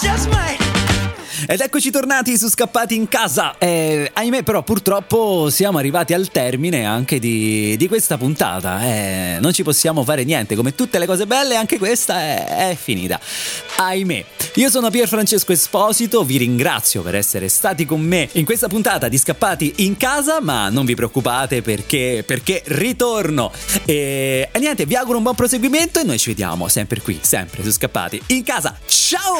just might. Ed eccoci tornati su Scappati in Casa. Ahimè, però purtroppo siamo arrivati al termine anche di questa puntata. Non ci possiamo fare niente, come tutte le cose belle anche questa è finita. Ahimè. Io sono Pier Francesco Esposito, vi ringrazio per essere stati con me in questa puntata di Scappati in Casa, ma non vi preoccupate perché ritorno. E niente, vi auguro un buon proseguimento e noi ci vediamo sempre qui, sempre su Scappati in Casa. Ciao!